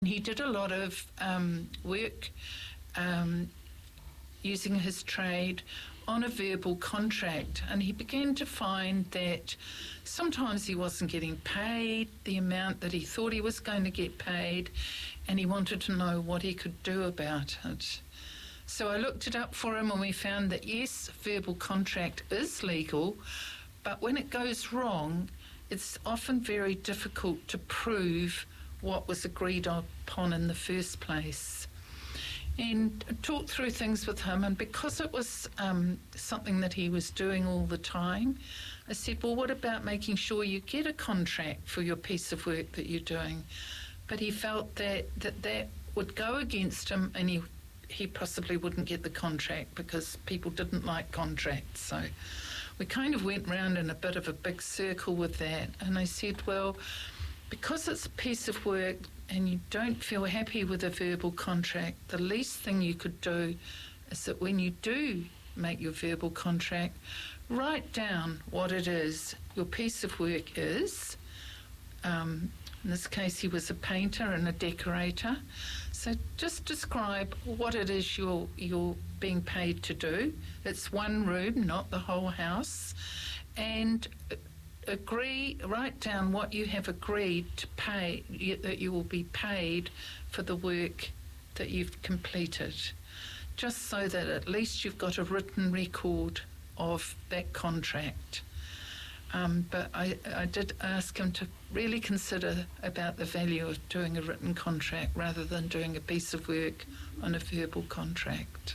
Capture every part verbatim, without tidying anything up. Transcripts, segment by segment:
He did a lot of um, work um, using his trade on a verbal contract, and he began to find that sometimes he wasn't getting paid the amount that he thought he was going to get paid, and he wanted to know what he could do about it. So I looked it up for him, and we found that yes, verbal contract is legal, but when it goes wrong, it's often very difficult to prove what was agreed upon in the first place. And talked through things with him, and because it was um, something that he was doing all the time, I said, well, what about making sure you get a contract for your piece of work that you're doing? But he felt that that, that would go against him, and he he possibly wouldn't get the contract because people didn't like contracts. So we kind of went round in a bit of a big circle with that, and I said, well, because it's a piece of work and you don't feel happy with a verbal contract, the least thing you could do is that when you do make your verbal contract, write down what it is your piece of work is. Um, in this case, he was a painter and a decorator. So just describe what it is you're, you're being paid to do. It's one room, not the whole house. And agree, write down what you have agreed to pay, you, that you will be paid for the work that you've completed, just so that at least you've got a written record of that contract. Um, but I, I did ask him to really consider about the value of doing a written contract rather than doing a piece of work on a verbal contract.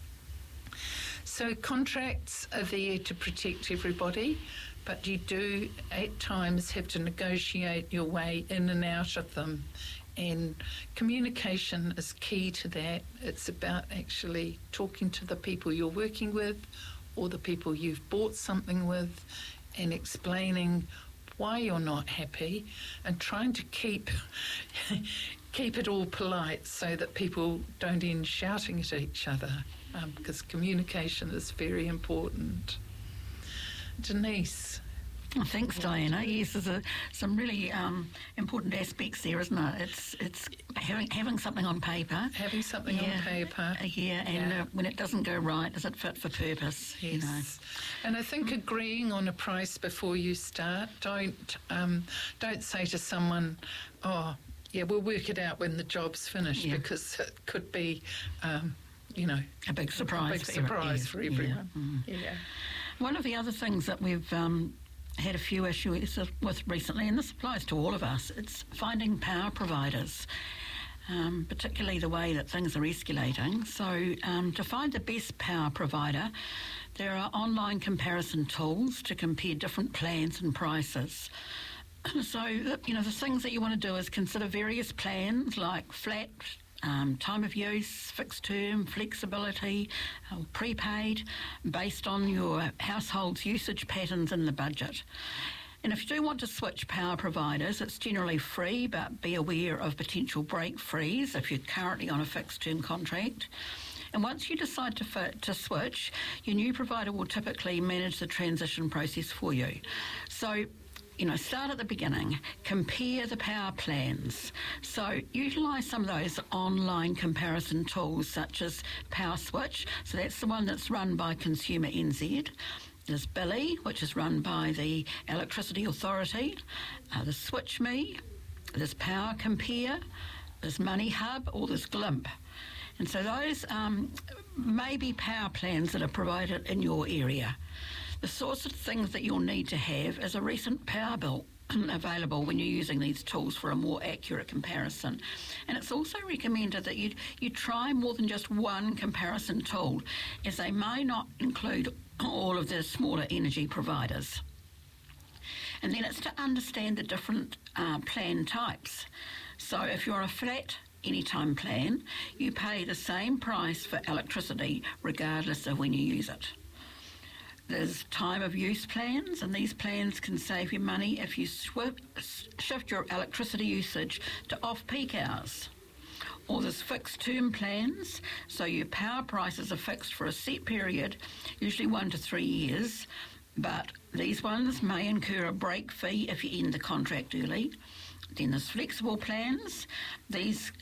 So contracts are there to protect everybody, but you do at times have to negotiate your way in and out of them. And communication is key to that. It's about actually talking to the people you're working with or the people you've bought something with and explaining why you're not happy and trying to keep keep it all polite so that people don't end shouting at each other, um, because communication is very important. Denise. Oh, thanks, Diana. Yes, there's a, some really um, important aspects there, isn't it? It's it's having having something on paper. Having something yeah, on paper. Uh, yeah, and yeah. Uh, when it doesn't go right, is it fit for purpose? Yes. You know. And I think agreeing on a price before you start. Don't um, don't say to someone, oh, yeah, we'll work it out when the job's finished, yeah. because it could be, um, you know, a big surprise. A big for surprise for everyone. Yeah. Mm. yeah. One of the other things that we've um, had a few issues with recently, and this applies to all of us, it's finding power providers, um, particularly the way that things are escalating. So um, to find the best power provider, there are online comparison tools to compare different plans and prices. So, you know, the things that you want to do is consider various plans like flat, Um, time of use, fixed term, flexibility, uh, prepaid, based on your household's usage patterns and the budget. And if you do want to switch power providers, it's generally free, but be aware of potential break frees if you're currently on a fixed term contract. And once you decide to, fit, to switch, your new provider will typically manage the transition process for you. So, you know, start at the beginning, compare the power plans. So utilise some of those online comparison tools such as Power Switch. So that's the one that's run by Consumer N Z. There's Billy, which is run by the Electricity Authority. Uh, there's Switch Me. There's Power Compare. There's Money Hub, or there's Glimp. And so those um, may be power plans that are provided in your area. The sorts of things that you'll need to have is a recent power bill available when you're using these tools for a more accurate comparison. And it's also recommended that you you try more than just one comparison tool, as they may not include all of the smaller energy providers. And then it's to understand the different uh, plan types. So if you're a flat anytime plan, you pay the same price for electricity regardless of when you use it. There's time of use plans, and these plans can save you money if you sw- shift your electricity usage to off-peak hours. Or there's fixed term plans, so your power prices are fixed for a set period, usually one to three years, but these ones may incur a break fee if you end the contract early. Then there's flexible plans. These